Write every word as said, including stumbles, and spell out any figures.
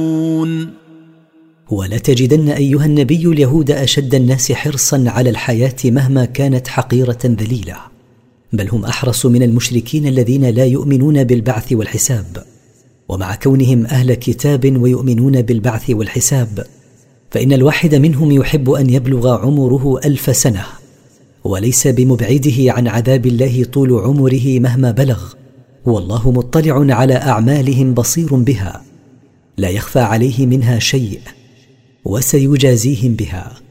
ولتجدن أيها النبي اليهود أشد الناس حرصا على الحياة مهما كانت حقيرة ذليلة، بل هم أحرص من المشركين الذين لا يؤمنون بالبعث والحساب. ومع كونهم أهل كتاب ويؤمنون بالبعث والحساب، فإن الواحد منهم يحب أن يبلغ عمره ألف سنة، وليس بمبعده عن عذاب الله طول عمره مهما بلغ، والله مطلع على أعمالهم بصير بها، لا يخفى عليه منها شيء، وسيجازيهم بها.